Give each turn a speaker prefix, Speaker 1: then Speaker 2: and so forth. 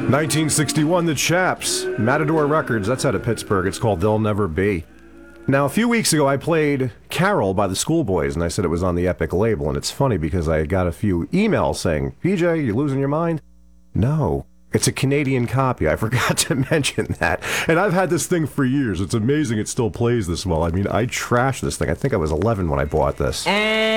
Speaker 1: 1961, The Chaps, Matador Records, that's out of Pittsburgh. It's called They'll Never Be. Now, a few weeks ago, I played Carol by the Schoolboys, and I said it was on the Epic label, and it's funny because I got a few emails saying, PJ, you losing your mind? No, it's a Canadian copy. I forgot to mention that. And I've had this thing for years. It's amazing it still plays this well. I mean, I trashed this thing. I think I was 11 when I bought this.